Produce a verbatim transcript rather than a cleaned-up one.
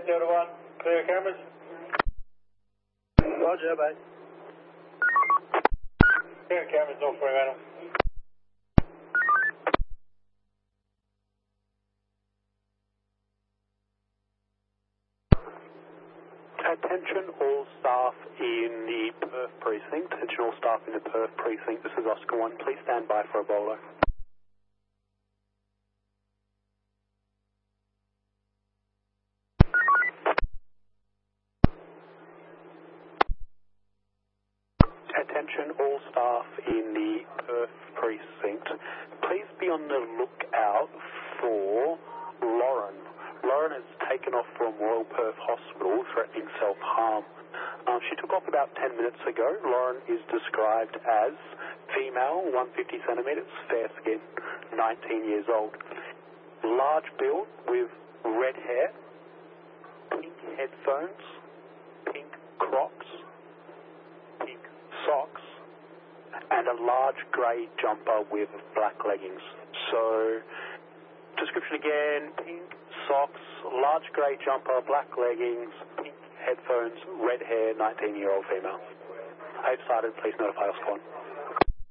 Delta one, clear cameras. Roger, mate. Clear cameras, North Fremantle. Attention all staff in the Perth precinct. Attention all staff in the Perth precinct. This is Oscar one. Please stand by for a bowler. Attention all staff in the Perth precinct. Please be on the lookout for Lauren. Lauren has taken off from Royal Perth Hospital threatening self-harm. Um, she took off about ten minutes ago. Lauren is described as female, one hundred fifty centimetres, fair skin, nineteen years old. Large build with red hair, pink headphones, pink Crocs, pink socks, and a large grey jumper with black leggings. So, description again, pink socks, large grey jumper, black leggings, pink headphones, red hair, nineteen year old female. I've started, please notify us, Con.